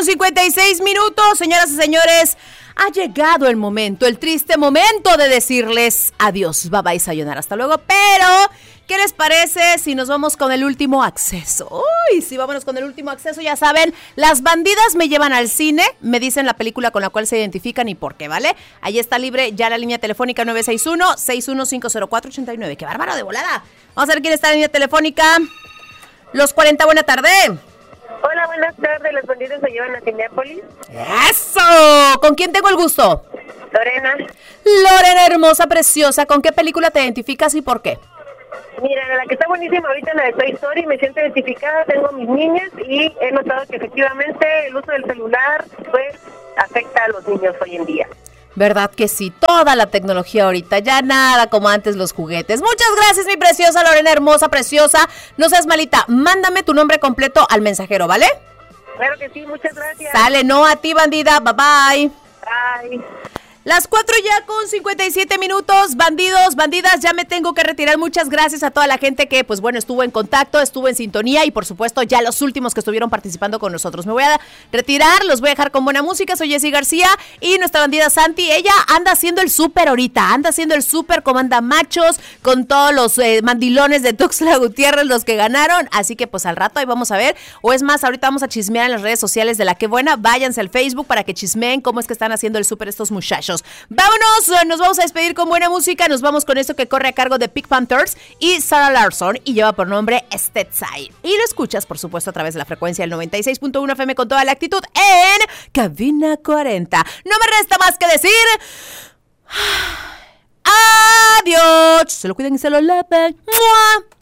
con 56 minutos. Señoras y señores, ha llegado el momento, el triste momento de decirles adiós. Bye bye, sayonara, hasta luego. Pero, ¿qué les parece si nos vamos con el último acceso? Uy, sí, vámonos con el último acceso. Ya saben, las bandidas me llevan al cine, me dicen la película con la cual se identifican y por qué, ¿vale? Ahí está libre ya la línea telefónica 961-6150489. ¡Qué bárbaro de volada! Vamos a ver quién está en la línea telefónica. Los 40, buena tarde. Hola, buenas tardes. Los bandidos se llevan a Cinépolis. ¡Eso! ¿Con quién tengo el gusto? Lorena. Lorena, hermosa, preciosa. ¿Con qué película te identificas y por qué? Mira, la que está buenísima ahorita, la de Toy Story, me siento identificada, tengo mis niñas y he notado que efectivamente el uso del celular, pues, afecta a los niños hoy en día. ¿Verdad que sí? Toda la tecnología ahorita, ya nada como antes los juguetes. Muchas gracias, mi preciosa Lorena, hermosa, preciosa. No seas malita, mándame tu nombre completo al mensajero, ¿vale? Claro que sí, muchas gracias. Sale, no a ti, bandida, bye bye. Bye. Las 4 ya con 57 minutos, bandidos, bandidas, ya me tengo que retirar. Muchas gracias a toda la gente que, pues bueno, estuvo en contacto, estuvo en sintonía y por supuesto ya los últimos que estuvieron participando con nosotros. Me voy a retirar, los voy a dejar con buena música. Soy Jessy García y nuestra bandida Santi, ella anda haciendo el súper ahorita, anda haciendo el súper, comanda machos con todos los mandilones de Tuxtla Gutiérrez, los que ganaron. Así que pues al rato ahí vamos a ver, o es más, ahorita vamos a chismear en las redes sociales de La Qué Buena. Váyanse al Facebook para que chismeen cómo es que están haciendo el súper estos muchachos. Vámonos, nos vamos a despedir con buena música. Nos vamos con esto que corre a cargo de Pink Panthers y Sarah Larsson y lleva por nombre Steadside. Y lo escuchas, por supuesto, a través de la frecuencia del 96.1 FM con toda la actitud en Cabina 40. No me resta más que decir adiós. Se lo cuiden y se lo laven. ¡Mua!